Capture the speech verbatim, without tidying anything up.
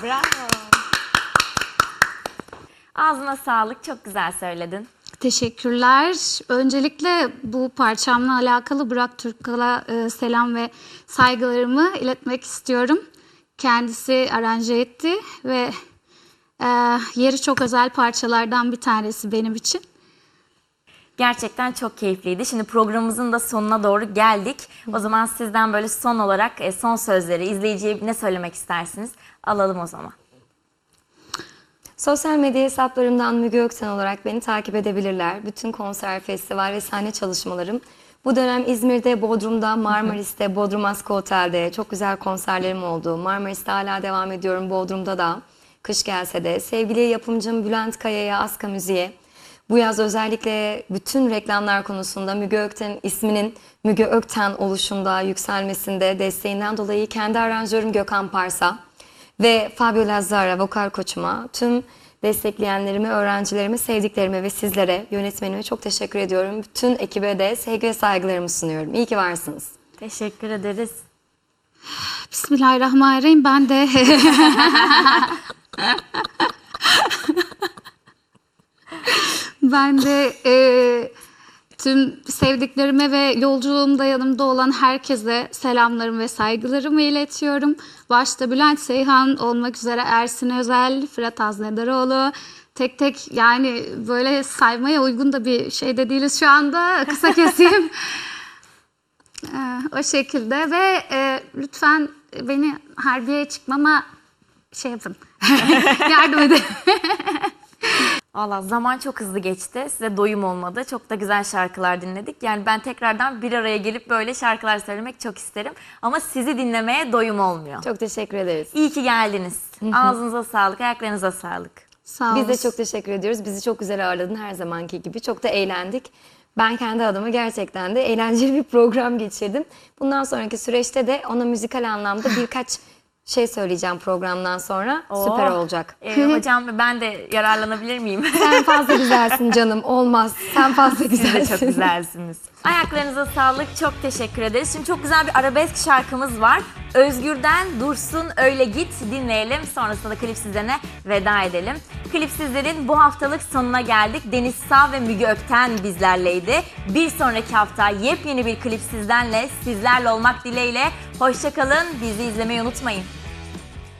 Bravo. Ağzına sağlık. Çok güzel söyledin. Teşekkürler. Öncelikle bu parçamla alakalı Burak Türkal'a e, selam ve saygılarımı iletmek istiyorum. Kendisi aranje etti ve e, yeri çok özel parçalardan bir tanesi benim için. Gerçekten çok keyifliydi. Şimdi programımızın da sonuna doğru geldik. O zaman sizden böyle son olarak e, son sözleri, izleyiciye ne söylemek istersiniz? Alalım o zaman. Sosyal medya hesaplarımdan Müge Ökten olarak beni takip edebilirler. Bütün konser, festival ve sahne çalışmalarım. Bu dönem İzmir'de, Bodrum'da, Marmaris'te, Bodrum Asko Otel'de çok güzel konserlerim oldu. Marmaris'te hala devam ediyorum, Bodrum'da da. Kış gelse de. Sevgili yapımcım Bülent Kaya'ya, Aska Müziğe. Bu yaz özellikle bütün reklamlar konusunda Müge Ökten isminin Müge Ökten oluşunda, yükselmesinde desteğinden dolayı kendi aranjörüm Gökhan Parsa ve Fabio Lazzara vokal koçuma, tüm destekleyenlerime, öğrencilerime, sevdiklerime ve sizlere, yönetmenime çok teşekkür ediyorum. Bütün ekibe de sevgi ve saygılarımı sunuyorum. İyi ki varsınız. Teşekkür ederiz. Bismillahirrahmanirrahim. Ben de ben de e, tüm sevdiklerime ve yolculuğumda yanımda olan herkese selamlarımı ve saygılarımı iletiyorum. Başta Bülent Seyhan olmak üzere Ersin Özel, Fırat Aznedaroğlu, tek tek, yani böyle saymaya uygun da bir şey de değiliz şu anda. Kısa keseyim. Ee, o şekilde ve e, lütfen beni harbiyeye çıkmama şey yapın. Yardım edin. Valla zaman çok hızlı geçti. Size doyum olmadı. Çok da güzel şarkılar dinledik. Yani ben tekrardan bir araya gelip böyle şarkılar söylemek çok isterim. Ama sizi dinlemeye doyum olmuyor. Çok teşekkür ederiz. İyi ki geldiniz. Ağzınıza sağlık, ayaklarınıza sağlık. Sağ Biz olun. de çok teşekkür ediyoruz. Bizi çok güzel ağırladın her zamanki gibi. Çok da eğlendik. Ben kendi adıma gerçekten de eğlenceli bir program geçirdim. Bundan sonraki süreçte de ona müzikal anlamda birkaç şey söyleyeceğim programdan sonra. Oo. Süper olacak. Ee, hocam ben de yararlanabilir miyim? Sen fazla güzelsin canım. Olmaz. Sen fazla Siz de güzelsin. çok güzelsiniz. Ayaklarınıza sağlık. Çok teşekkür ederiz. Şimdi çok güzel bir arabesk şarkımız var. Özgür'den Dursun Öyle Git dinleyelim. Sonrasında da klipsizlerine veda edelim. Klipsizlerin bu haftalık sonuna geldik. Deniz Sağ ve Müge Ökten bizlerleydi. Bir sonraki hafta yepyeni bir klipsizdenle sizlerle olmak dileğiyle. Hoşça kalın. Bizi izlemeyi unutmayın.